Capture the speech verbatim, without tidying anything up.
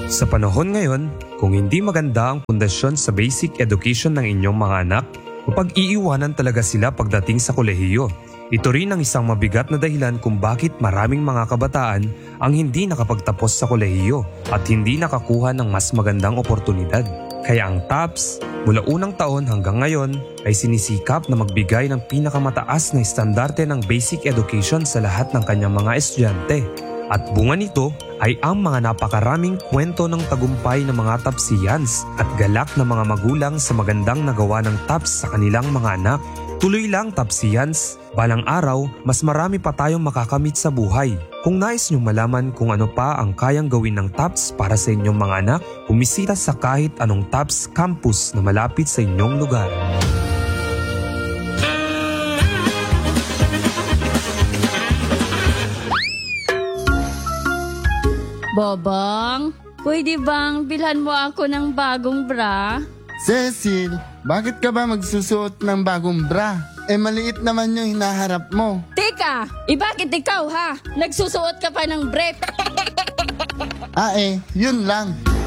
Sa panahon ngayon, kung hindi maganda ang pundasyon sa basic education ng inyong mga anak, mapag-iiwanan talaga sila pagdating sa kolehiyo. Ito rin ang isang mabigat na dahilan kung bakit maraming mga kabataan ang hindi nakapagtapos sa kolehiyo at hindi nakakuha ng mas magandang oportunidad. Kaya ang T A P S, mula unang taon hanggang ngayon, ay sinisikap na magbigay ng pinakamataas na estandarte ng basic education sa lahat ng kanyang mga estudyante. At bunga nito ay ang mga napakaraming kwento ng tagumpay ng mga Tapsiyans at galak ng mga magulang sa magandang nagawa ng T A P S sa kanilang mga anak. Tuloy lang Tapsiyans, balang araw mas marami pa tayong makakamit sa buhay. Kung nais niyong malaman kung ano pa ang kayang gawin ng T A P S para sa inyong mga anak, bumisita sa kahit anong T A P S campus na malapit sa inyong lugar. Bobong, pwede bang bilhan mo ako ng bagong bra? Cecil, bakit ka ba magsusuot ng bagong bra? Eh maliit naman yung hinaharap mo. Teka, eh bakit ikaw ha? Nagsusuot ka pa ng brief? Ah eh, yun lang.